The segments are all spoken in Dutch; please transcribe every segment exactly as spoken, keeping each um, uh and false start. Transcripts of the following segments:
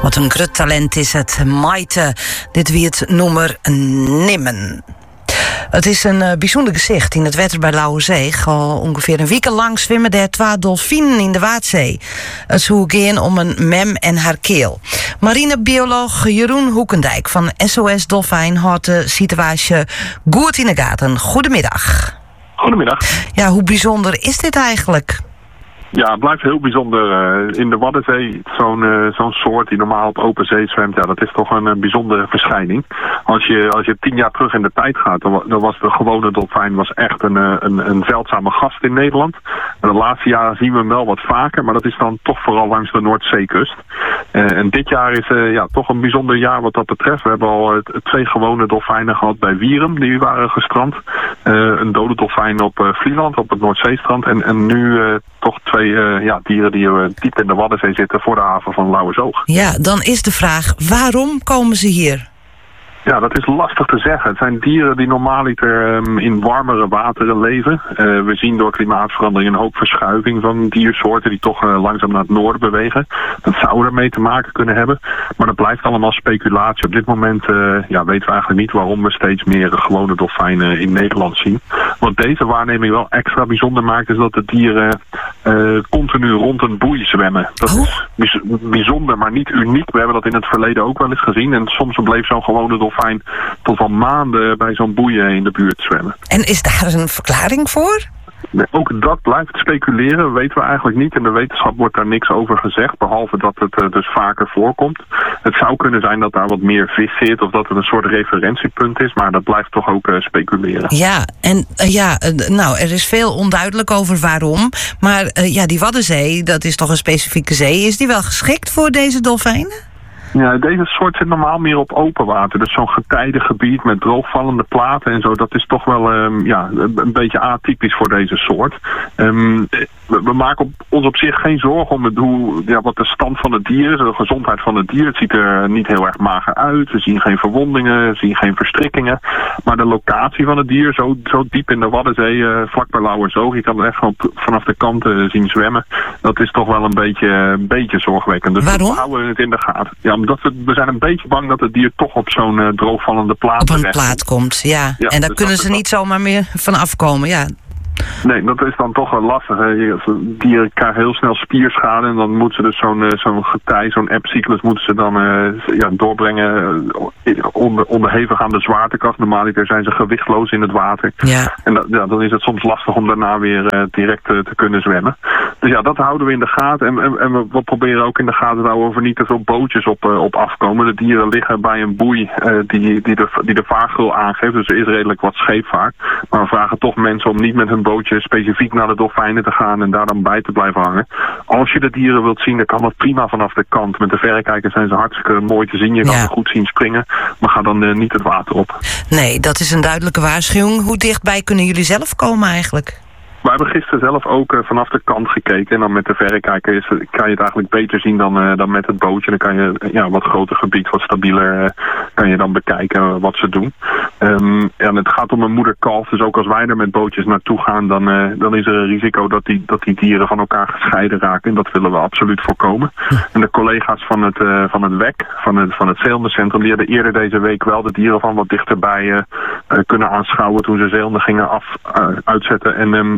Wat een groot talent is het, Maite. Dit wie het noemer Nimmen. Het is een uh, bijzonder gezicht in het water bij Lauwerzee. Al ongeveer een week lang zwemmen er twee dolfinen in de Waadzee. Het zou gaan om een mem en haar keel. Marinebioloog Jeroen Hoekendijk van S O S Dolfijn houdt de situatie goed in de gaten. Goedemiddag. Goedemiddag. Ja, hoe bijzonder is dit eigenlijk? Ja, het blijft heel bijzonder. Uh, in de Waddenzee, zo'n uh, zo'n soort die normaal op open zee zwemt, ja, dat is toch een, een bijzondere verschijning. Als je, als je tien jaar terug in de tijd gaat, dan, dan was de gewone dolfijn was echt een, een, een zeldzame gast in Nederland. En de laatste jaren zien we hem wel wat vaker, maar dat is dan toch vooral langs de Noordzeekust. Uh, en dit jaar is uh, ja, toch een bijzonder jaar wat dat betreft. We hebben al uh, twee gewone dolfijnen gehad bij Wierum, die waren gestrand. Uh, een dode dolfijn op uh, Vlieland, op het Noordzeestrand. En, en nu uh, toch twee Uh, ja, dieren die uh, diep in de Waddenzee zitten voor de haven van Lauwersoog. Ja, dan is de vraag, waarom komen ze hier? Ja, dat is lastig te zeggen. Het zijn dieren die normaaliter um, in warmere wateren leven. Uh, we zien door klimaatverandering een hoop verschuiving van diersoorten die toch uh, langzaam naar het noorden bewegen. Dat zou ermee te maken kunnen hebben. Maar dat blijft allemaal speculatie. Op dit moment uh, ja, weten we eigenlijk niet waarom we steeds meer gewone dolfijnen in Nederland zien. Wat deze waarneming wel extra bijzonder maakt, is dat de dieren uh, continu rond een boei zwemmen. Dat oh. is bijzonder, maar niet uniek. We hebben dat in het verleden ook wel eens gezien. En soms bleef zo'n gewone dolfijn Fijn tot wel maanden bij zo'n boeien in de buurt zwemmen. En is daar een verklaring voor? Nee, ook dat blijft speculeren, weten we eigenlijk niet. In de wetenschap wordt daar niks over gezegd, behalve dat het uh, dus vaker voorkomt. Het zou kunnen zijn dat daar wat meer vis zit of dat het een soort referentiepunt is, maar dat blijft toch ook uh, speculeren. Ja, en uh, ja, uh, nou, er is veel onduidelijk over waarom. Maar uh, ja, die Waddenzee, dat is toch een specifieke zee. Is die wel geschikt voor deze dolfijnen? Ja, deze soort zit normaal meer op open water. Dus zo'n getijdengebied met droogvallende platen en zo, dat is toch wel um, ja, een beetje atypisch voor deze soort. Um, we, we maken op, ons op zich geen zorgen om het, hoe, ja, wat de stand van het dier is, de gezondheid van het dier. Het ziet er niet heel erg mager uit. We zien geen verwondingen, we zien geen verstrikkingen. Maar de locatie van het dier, zo, zo diep in de Waddenzee, uh, vlak bij Lauwersoog, je kan het echt gewoon vanaf de kant uh, zien zwemmen. Dat is toch wel een beetje, een beetje zorgwekkend. Dus waarom? we houden het in de gaten. Ja, omdat we, we zijn een beetje bang dat het dier toch op zo'n uh, droogvallende plaat Op een terecht plaat komt, ja. ja en daar dus kunnen ze niet zomaar meer van afkomen, ja. Nee, dat is dan toch wel lastig. Hè. Dieren krijgen heel snel spierschade en dan moeten ze dus zo'n uh, zo'n getij, zo'n epcyclus moeten ze dan uh, ja, doorbrengen uh, onder, onderhevig aan de zwaartekracht. Normaliter zijn ze gewichtloos in het water. Ja. En dat, ja, dan is het soms lastig om daarna weer uh, direct uh, te kunnen zwemmen. Dus ja, dat houden we in de gaten. En, en, en we, we proberen ook in de gaten te houden of er niet te veel bootjes op, uh, op afkomen. De dieren liggen bij een boei uh, die, die, de, die de vaargeul aangeeft. Dus er is redelijk wat scheepvaart. Maar we vragen toch mensen om niet met hun bootje specifiek naar de dolfijnen te gaan en daar dan bij te blijven hangen. Als je de dieren wilt zien, dan kan dat prima vanaf de kant. Met de verrekijker zijn ze hartstikke mooi te zien. Je kan ja. ze goed zien springen, maar ga dan uh, niet het water op. Nee, dat is een duidelijke waarschuwing. Hoe dichtbij kunnen jullie zelf komen eigenlijk? We hebben gisteren zelf ook uh, vanaf de kant gekeken. En dan met de verrekijker is, kan je het eigenlijk beter zien dan, uh, dan met het bootje. Dan kan je uh, ja, wat groter gebied, wat stabieler, uh, kan je dan bekijken uh, wat ze doen. Um, en het gaat om een moeder-kalf. Dus ook als wij er met bootjes naartoe gaan, dan, uh, dan is er een risico dat die, dat die dieren van elkaar gescheiden raken. En dat willen we absoluut voorkomen. Hm. En de collega's van het, uh, van het W E C, van het, van het zeelondencentrum, die hadden eerder deze week wel de dieren van wat dichterbij uh, uh, kunnen aanschouwen toen ze zeehonden gingen af, uh, uitzetten. En um,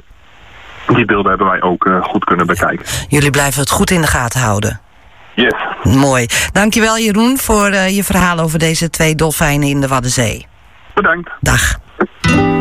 die beelden hebben wij ook uh, goed kunnen bekijken. Jullie blijven het goed in de gaten houden. Yes. Mooi. Dankjewel Jeroen voor uh, je verhaal over deze twee dolfijnen in de Waddenzee. Bedankt. Dag.